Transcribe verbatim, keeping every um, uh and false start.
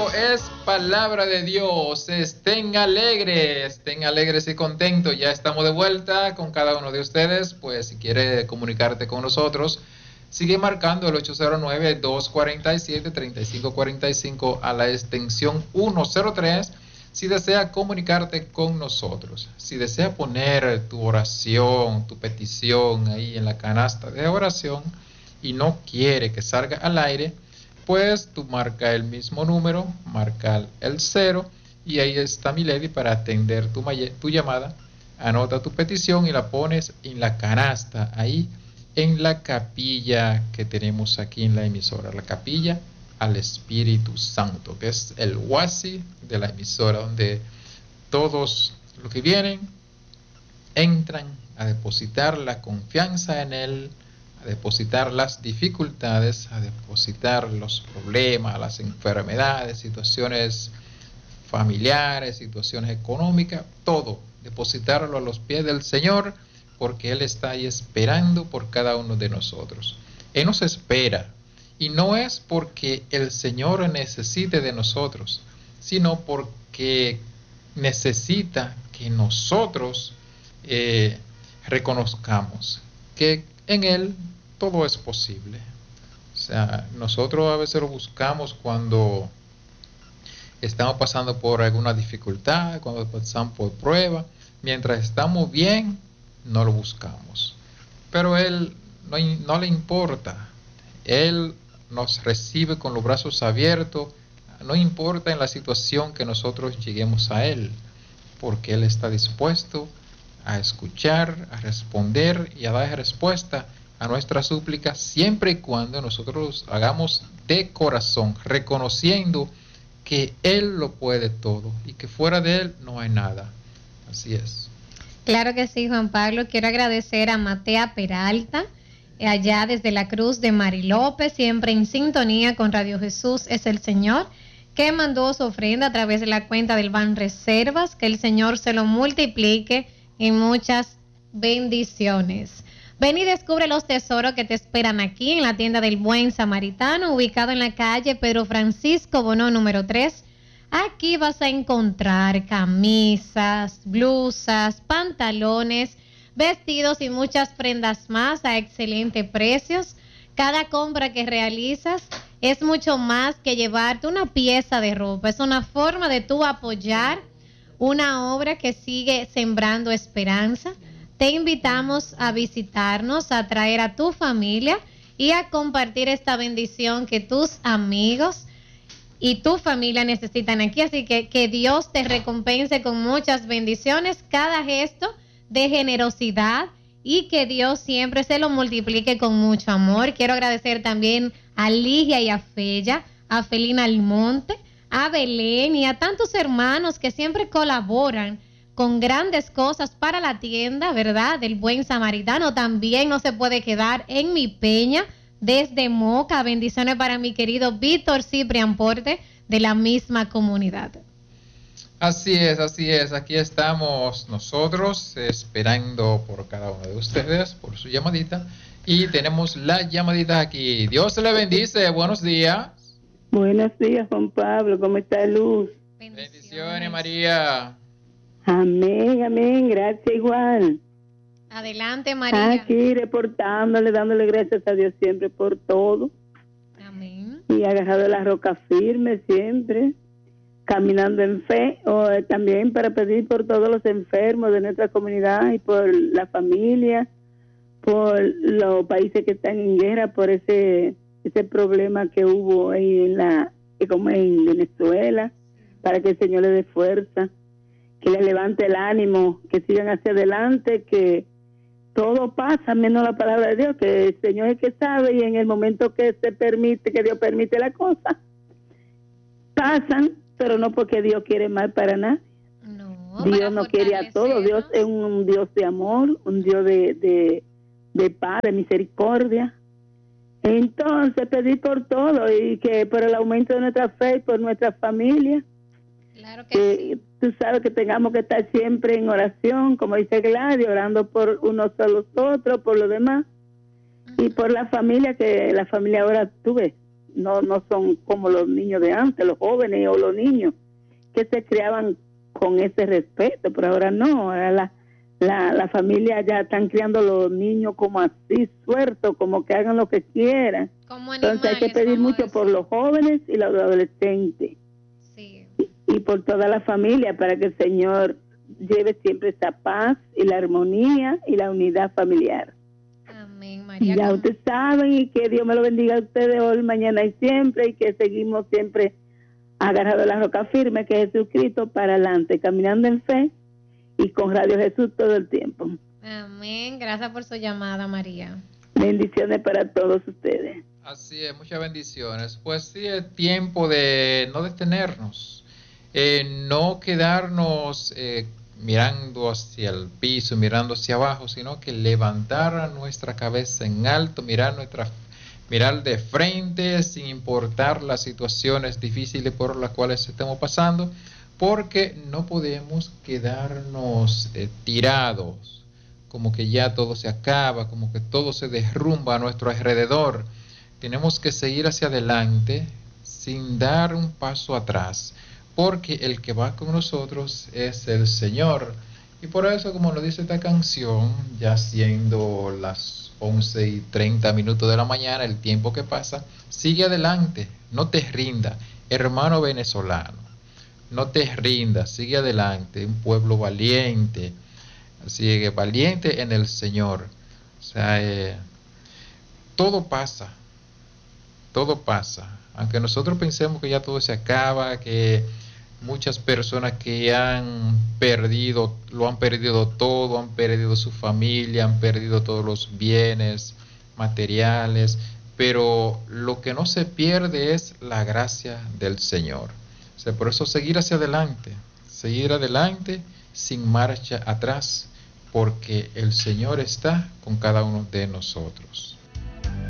Esto es palabra de Dios. Estén alegres, estén alegres y contentos. Ya estamos de vuelta con cada uno de ustedes. Pues si quiere comunicarte con nosotros, sigue marcando el ocho cero nueve, dos cuatro siete, tres cinco cuatro cinco a la extensión ciento tres. Si desea comunicarte con nosotros, si desea poner tu oración, tu petición ahí en la canasta de oración y no quiere que salga al aire, pues tú marca el mismo número, marca el cero y ahí está mi lady para atender tu, tu llamada. Anota tu petición y la pones en la canasta, ahí en la capilla que tenemos aquí en la emisora, la capilla al Espíritu Santo, que es el oasis de la emisora, donde todos los que vienen entran a depositar la confianza en Él, a depositar las dificultades, a depositar los problemas, las enfermedades, situaciones familiares, situaciones económicas, todo, depositarlo a los pies del Señor, porque Él está ahí esperando por cada uno de nosotros. Él nos espera, y no es porque el Señor necesite de nosotros, sino porque necesita que nosotros eh, reconozcamos que en Él todo es posible. O sea, nosotros a veces lo buscamos cuando estamos pasando por alguna dificultad, cuando pasamos por prueba. Mientras estamos bien, no lo buscamos. Pero Él no, no le importa. Él nos recibe con los brazos abiertos, no importa en la situación que nosotros lleguemos a Él, porque Él está dispuesto a escuchar, a responder y a dar respuesta a nuestra súplica, siempre y cuando nosotros hagamos de corazón, reconociendo que Él lo puede todo y que fuera de Él no hay nada. Así es. Claro que sí, Juan Pablo. Quiero agradecer a Matea Peralta, allá desde la Cruz de Mari López, siempre en sintonía con Radio Jesús es el Señor, que mandó su ofrenda a través de la cuenta del Ban Reservas. Que el Señor se lo multiplique en muchas bendiciones. Ven y descubre los tesoros que te esperan aquí en la tienda del Buen Samaritano, ubicado en la calle Pedro Francisco Bonó número tres. Aquí vas a encontrar camisas, blusas, pantalones, vestidos y muchas prendas más a excelentes precios. Cada compra que realizas es mucho más que llevarte una pieza de ropa. Es una forma de tú apoyar una obra que sigue sembrando esperanza. Te invitamos a visitarnos, a traer a tu familia y a compartir esta bendición que tus amigos y tu familia necesitan aquí. Así que que Dios te recompense con muchas bendiciones, cada gesto de generosidad, y que Dios siempre se lo multiplique con mucho amor. Quiero agradecer también a Ligia y a Fella, a Felina Almonte, a Belén y a tantos hermanos que siempre colaboran con grandes cosas para la tienda, ¿verdad?, del Buen Samaritano. También no se puede quedar en Mi Peña, desde Moca. Bendiciones para mi querido Víctor Ciprián Porte, de la misma comunidad. Así es, así es. Aquí estamos nosotros esperando por cada uno de ustedes, por su llamadita. Y tenemos la llamadita aquí. Dios le bendice. Buenos días. Buenos días, Juan Pablo. ¿Cómo está Luz? Bendiciones, Bendiciones María. Amén, amén. Gracias igual. Adelante, María. Aquí reportándole, dándole gracias a Dios siempre por todo. Amén. Y agarrado la roca firme siempre, caminando en fe, o eh, también para pedir por todos los enfermos de nuestra comunidad y por la familia, por los países que están en guerra, por ese ese problema que hubo ahí en la como en Venezuela, para que el Señor le dé fuerza, que le levante el ánimo, que sigan hacia adelante, que todo pasa menos la palabra de Dios, que el Señor es el que sabe, y en el momento que se permite, que Dios permite la cosa, pasan, pero no porque Dios quiere mal para nadie. No, Dios no quiere a todos. Dios es un Dios de amor, un Dios de, de, de paz, de misericordia. Entonces, pedir por todo, y que por el aumento de nuestra fe y por nuestra familia. Claro que, que sí. Tú sabes que tengamos que estar siempre en oración, como dice Gladys, orando por unos a los otros, por los demás. Uh-huh. Y por la familia, que la familia ahora, tú ves, no, no son como los niños de antes, los jóvenes o los niños que se criaban con ese respeto, pero ahora no, ahora la, la, la familia ya están criando los niños como así, sueltos, como que hagan lo que quieran. Como animales, entonces hay que pedir mucho decir. por los jóvenes y los adolescentes. Sí. Y, y por toda la familia, para que el Señor lleve siempre esa paz y la armonía y la unidad familiar. Amén, María. Ya ¿Cómo? ustedes saben, y que Dios me lo bendiga a ustedes hoy, mañana y siempre, y que seguimos siempre agarrados a la roca firme que es Jesucristo, para adelante, caminando en fe y con Radio Jesús todo el tiempo. Amén. Gracias por su llamada, María. Bendiciones para todos ustedes. Así es, muchas bendiciones. Pues sí, es tiempo de no detenernos, eh, no quedarnos eh, mirando hacia el piso, mirando hacia abajo, sino que levantar nuestra cabeza en alto, mirar nuestra mirar de frente sin importar las situaciones difíciles por las cuales estemos pasando, porque no podemos quedarnos eh, tirados, como que ya todo se acaba, como que todo se derrumba a nuestro alrededor. Tenemos que seguir hacia adelante sin dar un paso atrás, porque el que va con nosotros es el Señor. Y por eso, como lo dice esta canción, ya siendo las once y treinta minutos de la mañana, el tiempo que pasa, sigue adelante, no te rindas, hermano venezolano, no te rindas, sigue adelante, un pueblo valiente, así que valiente en el Señor. O sea, eh, todo pasa, todo pasa, aunque nosotros pensemos que ya todo se acaba, que muchas personas que han perdido, lo han perdido todo, han perdido su familia, han perdido todos los bienes materiales, pero lo que no se pierde es la gracia del Señor. O sea, por eso seguir hacia adelante, seguir adelante sin marcha atrás, porque el Señor está con cada uno de nosotros.